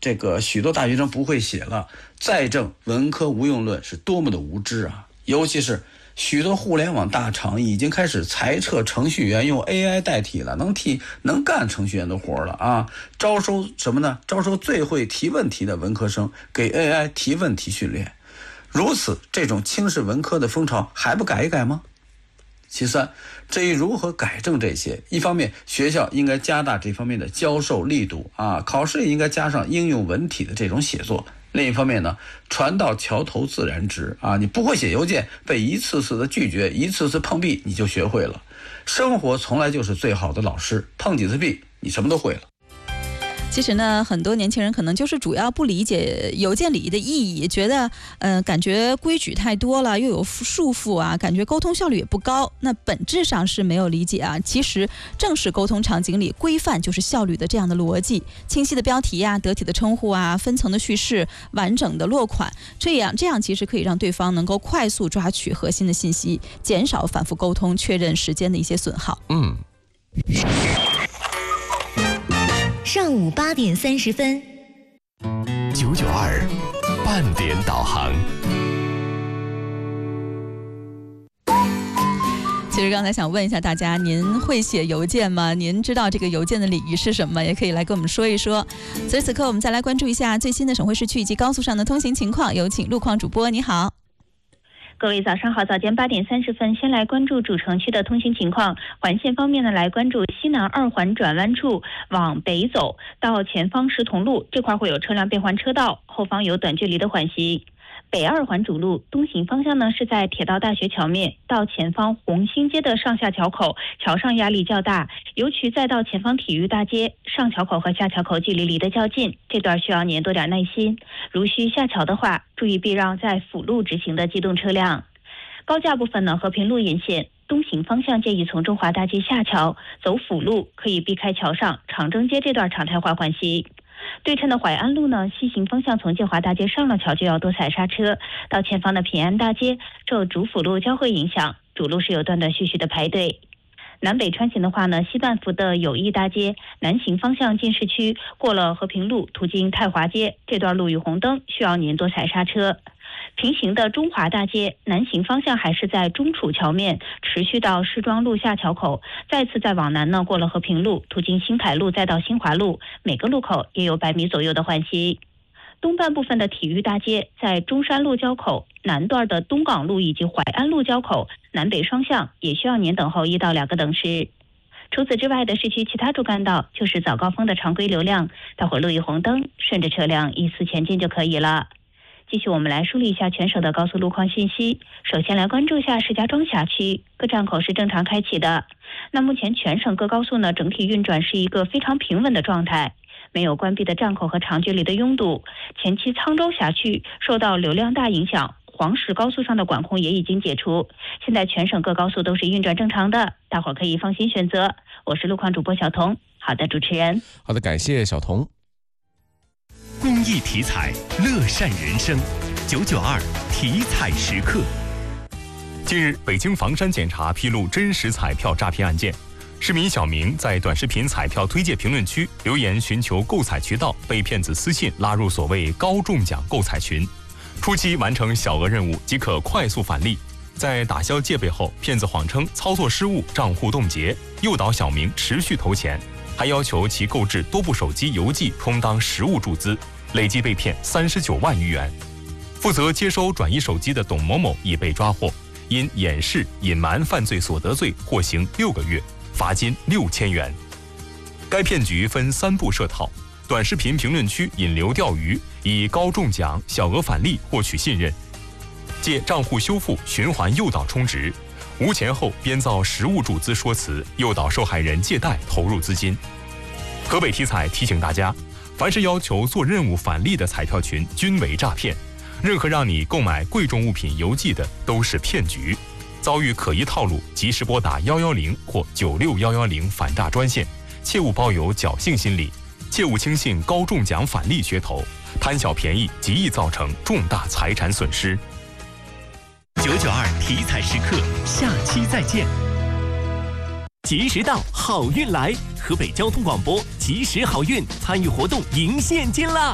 这个许多大学生不会写了，再证文科无用论是多么的无知啊！尤其是许多互联网大厂已经开始裁撤程序员，用 AI 代替了，能干程序员的活了啊！招收什么呢？招收最会提问题的文科生，给 AI 提问题训练。如此，这种轻视文科的风潮还不改一改吗？其三，至于如何改正这些，一方面学校应该加大这方面的教授力度啊，考试也应该加上应用文体的这种写作。另一方面呢，船到桥头自然直啊，你不会写邮件，被一次次的拒绝，一次次碰壁，你就学会了。生活从来就是最好的老师，碰几次壁，你什么都会了。 其实呢，很多年轻人可能就是主要不理解邮件礼仪的意义，觉得感觉规矩太多了，又有束缚啊，感觉沟通效率也不高。那本质上是没有理解啊。其实正式沟通场景里，规范就是效率的这样的逻辑，清晰的标题啊，得体的称呼啊，分层的叙事，完整的落款，这样其实可以让对方能够快速抓取核心的信息，减少反复沟通确认时间的一些损耗。 上午8点30分 ，992半点导航。 其实刚才想问一下大家，您会写邮件吗？您知道这个邮件的礼仪是什么？也可以来跟我们说一说。所以此刻我们再来关注一下最新的省会市区以及高速上的通行情况，有请路况主播。你好。 各位早上好，早间8点30分，先来关注主城区的通行情况。环线方面呢，来关注西南2环转弯处往北走到前方石桐路这块会有车辆变换车道，后方有短距离的缓行。北2环主路东行方向呢，是在铁道大学桥面到前方红星街的上下桥口，桥上压力较大，尤其再到前方体育大街上桥口和下桥口距离离得较近，这段需要您多点耐心。如需下桥的话，注意避让在辅路直行的机动车辆。高架部分呢，和平路沿线东行方向建议从中华大街下桥走辅路，可以避开桥上长征街这段常态化缓行。对称的淮安路呢，西行方向从建华大街上了桥就要多踩刹车，到前方的平安大街受主辅路交汇影响，主路是有断断续续的排队。南北穿行的话呢，西半幅的友谊大街南行方向进市区，过了和平路途经太华街这段路遇红灯，需要您多踩刹车。平行的中华大街南行方向还是在中楚桥面持续到市庄路下桥口，再次再往南呢，过了和平路途经新凯路再到新华路，每个路口也有100米左右的缓行。东半部分的体育大街在中山路交口南段的东港路以及淮安路交口南北双向也需要您等候1到2个等时。除此之外的市区其他主干道就是早高峰的常规流量，待会路遇红灯顺着车辆依次前进就可以了。继续我们来梳理一下全省的高速路况信息。首先来关注一下石家庄辖区，各站口是正常开启的。那目前全省各高速呢，整体运转是一个非常平稳的状态，没有关闭的站口和长距离的拥堵。前期沧州辖区受到流量大影响，黄石高速上的管控也已经解除，现在全省各高速都是运转正常的，大伙儿可以放心选择。我是路况主播小彤。好的，主持人。 好的，感谢小彤。 公益体彩，乐善人生。992体彩时刻。近日，北京房山检察披露真实彩票诈骗案件，市民小明在短视频彩票推介评论区留言寻求购彩渠道，被骗子私信拉入所谓高中奖购彩群，初期完成小额任务即可快速返利。在打消戒备后，骗子谎称操作失误，账户冻结，诱导小明持续投钱，还要求其购置多部手机邮寄充当实物注资，累计被骗39万余元。负责接收转移手机的董某某已被抓获，因掩饰隐瞒犯罪所得罪，获刑6个月，罚金6000元。该骗局分3步设套，短视频评论区引流钓鱼，以高中奖、小额返利获取信任，借账户修复、循环诱导充值，无钱后编造实物注资说辞，诱导受害人借贷投入资金。河北体彩提醒大家，凡是要求做任务返利的彩票群均为诈骗，任何让你购买贵重物品邮寄的都是骗局。遭遇可疑套路，及时拨打110或96110反诈专线，切勿抱有侥幸心理，切勿轻信高中奖返利噱头，贪小便宜极易造成重大财产损失。 992体彩时刻，下期再见。及时到，好运来！河北交通广播及时好运参与活动赢现金啦！